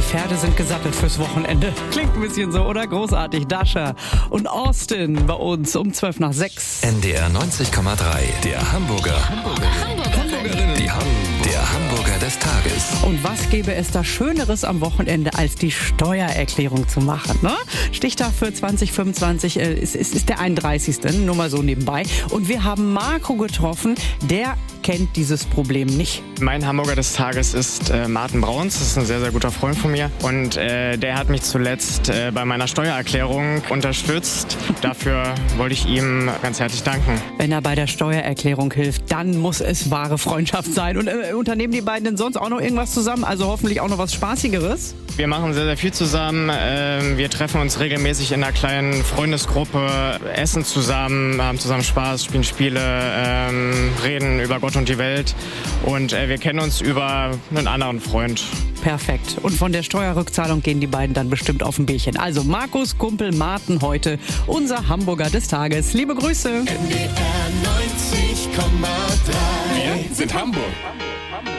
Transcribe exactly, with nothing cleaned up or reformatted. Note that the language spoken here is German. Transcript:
Pferde sind gesattelt fürs Wochenende. Klingt ein bisschen so, oder? Großartig. Dasha und Austin bei uns um zwölf nach sechs. N D R neunzig Komma drei, der Hamburger. Hamburgerinnen. Hamburgerinnen. Die Ham der Hamburger des Tages. Und was gäbe es da Schöneres am Wochenende, als die Steuererklärung zu machen, ne? Stichtag für zwanzig fünfundzwanzig äh, ist, ist, ist der einunddreißigste Nur mal so nebenbei. Und wir haben Marco getroffen, der kennt dieses Problem nicht. Mein Hamburger des Tages ist äh, Martin Brauns. Das ist ein sehr, sehr guter Freund von mir. Und äh, der hat mich zuletzt äh, bei meiner Steuererklärung unterstützt. Dafür wollte ich ihm ganz herzlich danken. Wenn er bei der Steuererklärung hilft, dann muss es wahre Freundschaft sein. Und äh, unternehmen die beiden denn sonst auch noch irgendwas zusammen? Also hoffentlich auch noch was Spaßigeres? Wir machen sehr, sehr viel zusammen. Ähm, wir treffen uns regelmäßig in einer kleinen Freundesgruppe, essen zusammen, haben zusammen Spaß, spielen Spiele, ähm, reden über Gott und die Welt. Und äh, wir kennen uns über einen anderen Freund. Perfekt. Und von der Steuerrückzahlung gehen die beiden dann bestimmt auf ein Bierchen. Also Markus Kumpel Martin heute, unser Hamburger des Tages. Liebe Grüße. N D R neunzig Komma drei. Wir sind Hamburg.